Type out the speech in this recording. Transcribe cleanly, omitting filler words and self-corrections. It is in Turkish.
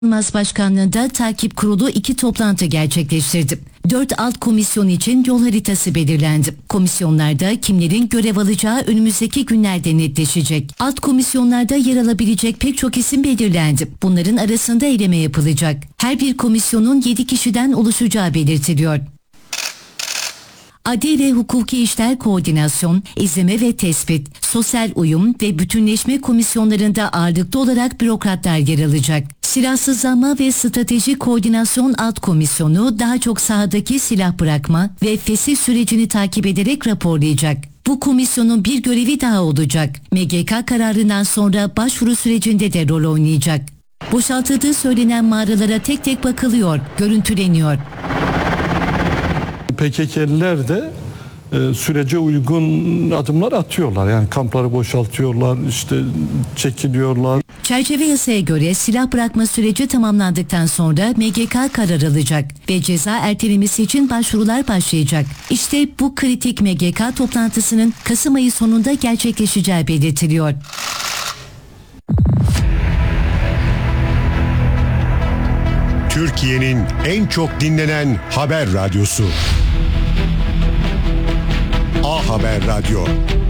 Yılmaz Başkanlığı'nda takip kurulu 2 toplantı gerçekleştirdi. 4 alt komisyon için yol haritası belirlendi. Komisyonlarda kimlerin görev alacağı önümüzdeki günlerde netleşecek. Alt komisyonlarda yer alabilecek pek çok isim belirlendi. Bunların arasında eleme yapılacak. Her bir komisyonun 7 kişiden oluşacağı belirtiliyor. Adli ve hukuki işler koordinasyon, izleme ve tespit, sosyal uyum ve bütünleşme komisyonlarında ağırlıklı olarak bürokratlar yer alacak. Silahsızlanma ve strateji koordinasyon alt komisyonu daha çok sahadaki silah bırakma ve fesih sürecini takip ederek raporlayacak. Bu komisyonun bir görevi daha olacak. MGK kararından sonra başvuru sürecinde de rol oynayacak. Boşaltıldığı söylenen mağaralara tek tek bakılıyor, görüntüleniyor. PKK'liler de sürece uygun adımlar atıyorlar. Yani kampları boşaltıyorlar, işte çekiliyorlar. Çerçeve yasaya göre silah bırakma süreci tamamlandıktan sonra MGK karar alacak ve ceza ertelemesi için başvurular başlayacak. İşte bu kritik MGK toplantısının Kasım ayı sonunda gerçekleşeceği belirtiliyor. Türkiye'nin en çok dinlenen haber radyosu. A Haber Radyo.